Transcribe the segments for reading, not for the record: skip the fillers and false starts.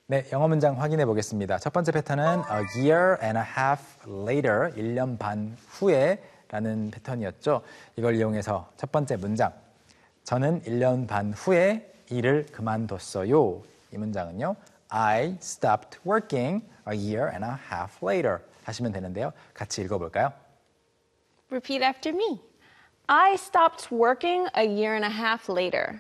네, 영어 문장 확인해 보겠습니다. 첫 번째 패턴은 a year and a half later, 1년 반 후에 라는 패턴이었죠. 이걸 이용해서 첫 번째 문장, 저는 1년 반 후에 일을 그만뒀어요. 이 문장은요, I stopped working a year and a half later 하시면 되는데요. 같이 읽어볼까요? Repeat after me. I stopped working a year and a half later.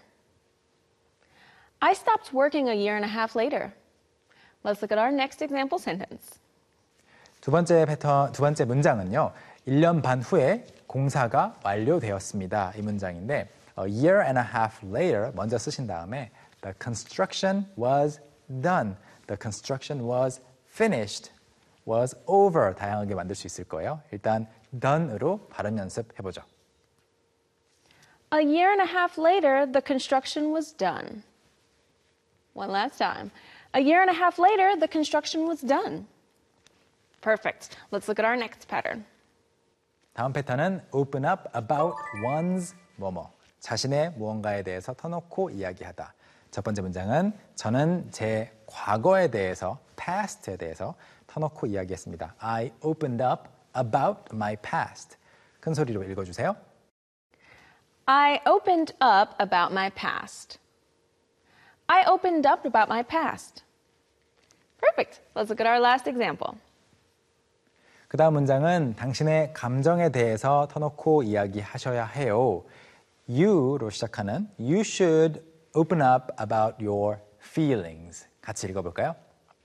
I stopped working a year and a half later. Let's look at our next example sentence. 두 번째 문장은요. 1년 반 후에 공사가 완료되었습니다. 이 문장인데 a year and a half later 먼저 쓰신 다음에 the construction was done. The construction was finished. was over 다양하게 만들 수 있을 거예요. 일단 done으로 발음 연습해보죠. A year and a half later, the construction was done. One last time. A year and a half later, the construction was done. Perfect. Let's look at our next pattern. 다음 패턴은 open up about one's 뭐뭐. 자신의 무언가에 대해서 터놓고 이야기하다. 첫 번째 문장은 저는 제 과거에 대해서, past에 대해서 터놓고 이야기했습니다. I opened up about my past. 큰 소리로 읽어주세요. I opened up about my past. I opened up about my past. Perfect. Let's look at our last example. 그 다음 문장은 당신의 감정에 대해서 터놓고 이야기하셔야 해요. You로 시작하는 You should open up about your feelings. 같이 읽어볼까요?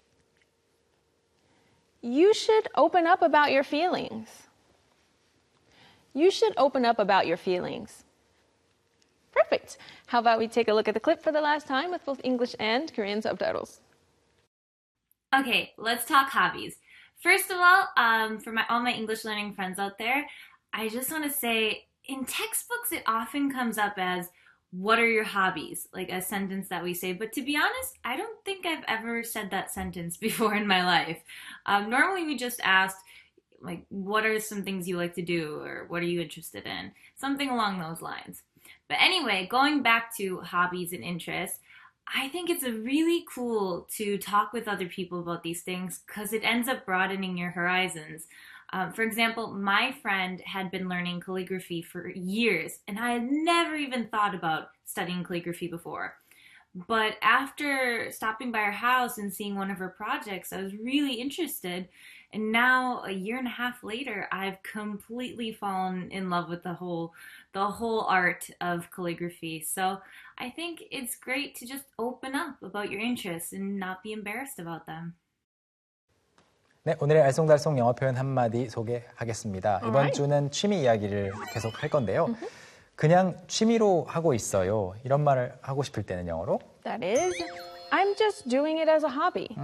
You should open up about your feelings. You should open up about your feelings. Perfect. How about we take a look at the clip for the last time with both English and Korean subtitles. Okay, let's talk hobbies. First of all, for all my English learning friends out there, I just want to say, in textbooks, it often comes up as, what are your hobbies? Like a sentence that we say. But to be honest, I don't think I've ever said that sentence before in my life. Normally, we just asked, like, what are some things you like to do? Or what are you interested in? Something along those lines. But anyway, going back to hobbies and interests, I think it's really cool to talk with other people about these things because it ends up broadening your horizons. For example, my friend had been learning calligraphy for years, and I had never even thought about studying calligraphy before. But after stopping by her house and seeing one of her projects, I was really interested. And now, a year and a half later, I've completely fallen in love with the whole art of calligraphy. So I think it's great to just open up about your interests and not be embarrassed about them. 네, 오늘의 알쏭달쏭 영어 표현 한마디 소개하겠습니다. 이번 주는 취미 이야기를 계속 할 건데요. 그냥 취미로 하고 있어요. 이런 말을 하고 싶을 때는 영어로 That is, I'm just doing it as a hobby.